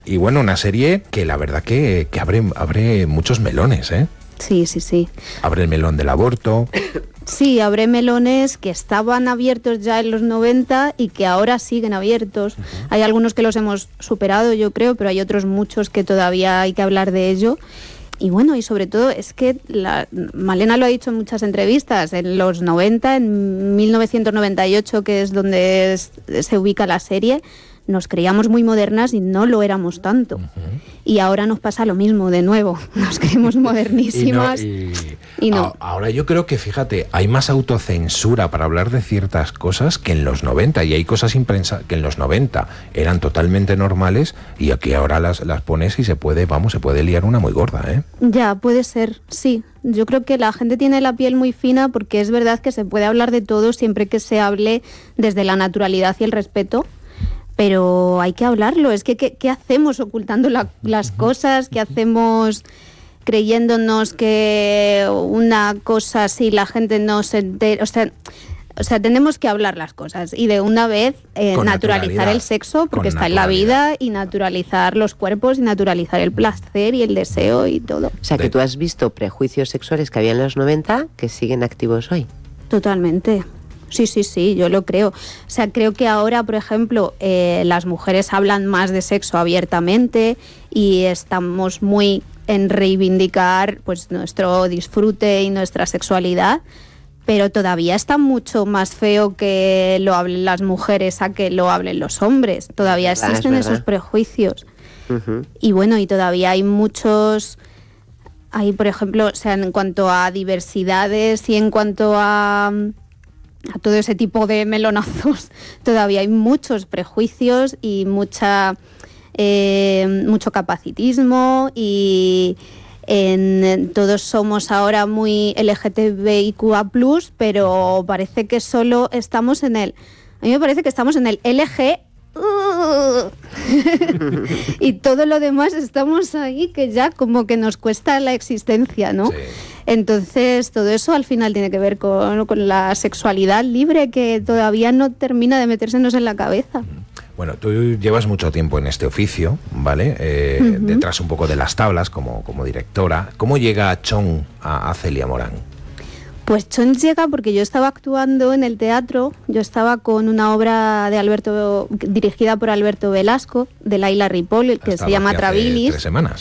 Y bueno, una serie que la verdad que abre muchos melones, ¿eh? Sí, sí, sí. Abre el melón del aborto. Sí, abre melones que estaban abiertos ya en los 90 y que ahora siguen abiertos. Uh-huh. Hay algunos que los hemos superado, yo creo, pero hay otros muchos que todavía hay que hablar de ello. Y bueno, y sobre todo es que Malena lo ha dicho en muchas entrevistas, en los 90, en 1998, que es donde se ubica la serie, nos creíamos muy modernas y no lo éramos tanto. Uh-huh. Y ahora nos pasa lo mismo de nuevo, nos creemos modernísimas. y no. Ahora yo creo que, fíjate, hay más autocensura para hablar de ciertas cosas que en los 90, y hay cosas que en los 90 eran totalmente normales y aquí ahora las pones y se puede liar una muy gorda, ¿eh? Ya, puede ser, sí. Yo creo que la gente tiene la piel muy fina porque es verdad que se puede hablar de todo siempre que se hable desde la naturalidad y el respeto. Pero hay que hablarlo, es que ¿qué hacemos ocultando las cosas? ¿Qué hacemos creyéndonos que una cosa así la gente no se entera? O sea, tenemos que hablar las cosas y de una vez naturalizar el sexo, porque está en la vida, y naturalizar los cuerpos y naturalizar el placer y el deseo y todo. O sea, que tú has visto prejuicios sexuales que había en los 90 que siguen activos hoy. Totalmente. Sí, yo lo creo. O sea, creo que ahora, por ejemplo, las mujeres hablan más de sexo abiertamente y estamos muy en reivindicar pues nuestro disfrute y nuestra sexualidad, pero todavía está mucho más feo que lo hablen las mujeres a que lo hablen los hombres. Todavía existen esos prejuicios. Uh-huh. Y bueno, y todavía hay muchos... Hay, por ejemplo, o sea, en cuanto a diversidades y en cuanto a todo ese tipo de melonazos, todavía hay muchos prejuicios y mucho capacitismo y todos somos ahora muy LGTBIQA+, pero parece que solo estamos en el... A mí me parece que estamos en el LG... y todo lo demás estamos ahí que ya como que nos cuesta la existencia, ¿no? Sí. Entonces todo eso al final tiene que ver con la sexualidad libre que todavía no termina de metérsenos en la cabeza. Bueno, tú llevas mucho tiempo en este oficio, ¿vale? Uh-huh. Detrás un poco de las tablas como directora. ¿Cómo llega Chon a Celia Morán? Pues Chon llega porque yo estaba actuando en el teatro, yo estaba con una obra de dirigida por Alberto Velasco, de Laila Ripoll, que se llama Trabilis.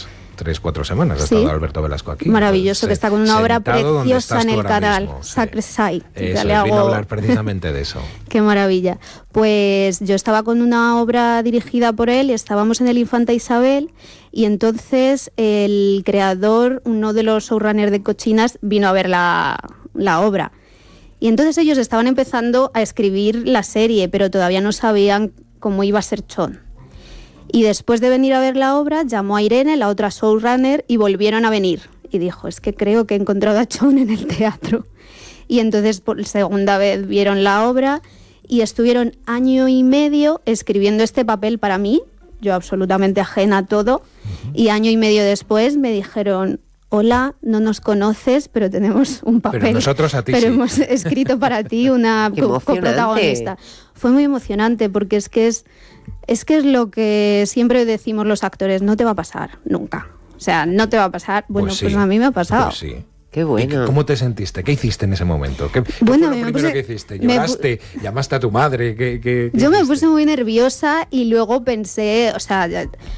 3-4 semanas ha estado Alberto Velasco aquí. Maravilloso, que está con una obra preciosa en el canal, Sacred Side. Eso, vino a hablar precisamente de eso. Qué maravilla. Pues yo estaba con una obra dirigida por él y estábamos en el Infanta Isabel y entonces el creador, uno de los showrunners de Cochinas, vino a ver la obra. Y entonces ellos estaban empezando a escribir la serie, pero todavía no sabían cómo iba a ser Chon. Y después de venir a ver la obra, llamó a Irene, la otra showrunner, y volvieron a venir. Y dijo, es que creo que he encontrado a Chon en el teatro. Y entonces por segunda vez vieron la obra y estuvieron 1 año y medio escribiendo este papel para mí, yo absolutamente ajena a todo, y 1 año y medio después me dijeron, hola, no nos conoces, pero tenemos un papel. Pero nosotros a ti pero sí. Hemos escrito para ti una coprotagonista. Fue muy emocionante porque es que es lo que siempre decimos los actores, no te va a pasar nunca. O sea, no te va a pasar. Bueno, pues a mí me ha pasado. Pues sí. Qué bueno. ¿Cómo te sentiste? ¿Qué hiciste en ese momento? ¿Qué fue lo primero que hiciste? ¿Lloraste? ¿Llamaste a tu madre? ¿Qué yo me puse muy nerviosa y luego pensé, o sea,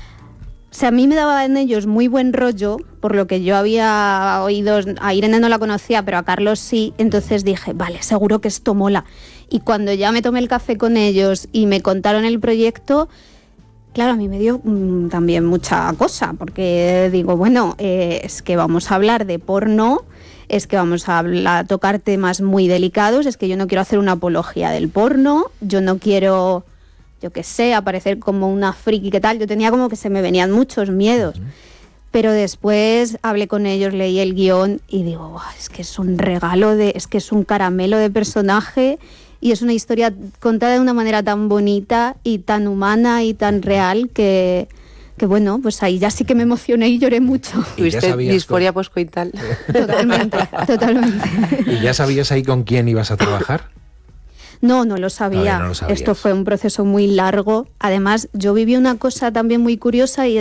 a mí me daba en ellos muy buen rollo, por lo que yo había oído, a Irene no la conocía, pero a Carlos sí, entonces dije, vale, seguro que esto mola. Y cuando ya me tomé el café con ellos y me contaron el proyecto, claro, a mí me dio también mucha cosa, porque digo, bueno, es que vamos a hablar de porno, es que vamos a tocar temas muy delicados, es que yo no quiero hacer una apología del porno, yo no quiero, yo qué sé, aparecer como una friki, ¿qué tal? Yo tenía como que se me venían muchos miedos. Pero después hablé con ellos, leí el guión y digo, wow, es que es un regalo, es que es un caramelo de personaje y es una historia contada de una manera tan bonita y tan humana y tan real que bueno, pues ahí ya sí que me emocioné y lloré mucho. ¿Tuviste disforia poscoital? Totalmente. ¿Y ya sabías ahí con quién ibas a trabajar? No, no lo sabía. Todavía no lo sabías. Esto fue un proceso muy largo. Además, yo viví una cosa también muy curiosa y